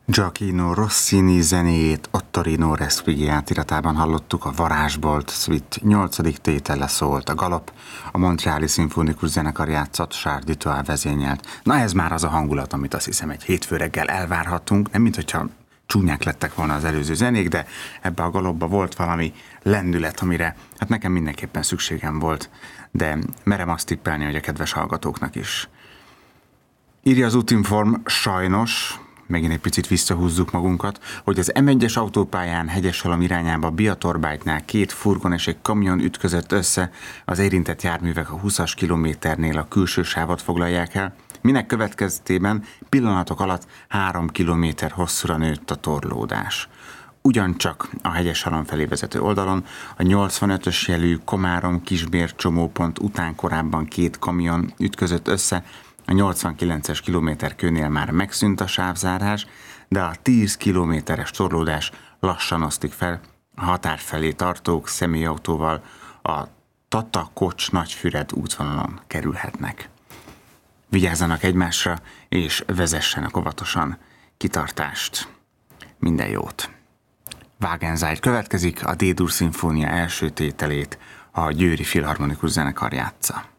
Gioachino Rossini zenéjét Ottorino Respighi átiratában hallottuk, a Varázsbolt Suite 8. tétele szólt, a Galop, a Montreali Szimfonikus Zenekar játszott, Charles Dutoit vezényelt. Na ez már az a hangulat, amit azt hiszem egy hétfő reggel elvárhatunk, nem minthogyha csúnyák lettek volna az előző zenék, de ebbe a Galopba volt valami lendület, amire hát nekem mindenképpen szükségem volt, de merem azt tippelni, hogy a kedves hallgatóknak is. Írja az Útinform, sajnos, megint egy picit visszahúzzuk magunkat, hogy az M1-es autópályán Hegyeshalom irányába Biatorbágynál 2 furgon és egy kamion ütközött össze, az érintett járművek a 20-as kilométernél a külső sávot foglalják el, minek következtében pillanatok alatt 3 kilométer hosszúra nőtt a torlódás. Ugyancsak a Hegyeshalom felé vezető oldalon a 85-ös jelű Komárom-Kisbér csomópont után korábban 2 kamion ütközött össze, a 89-es kilométerkőnél már megszűnt a sávzárás, de a 10 kilométeres torlódás lassan osztik fel, a határ felé tartók személyautóval a Tata-Kocs-Nagyfüred útvonalon kerülhetnek. Vigyázzanak egymásra, és vezessenek óvatosan. Kitartást. Minden jót. Wagenseil következik, a D-dur szimfónia első tételét a Győri Filharmonikus Zenekar játsza.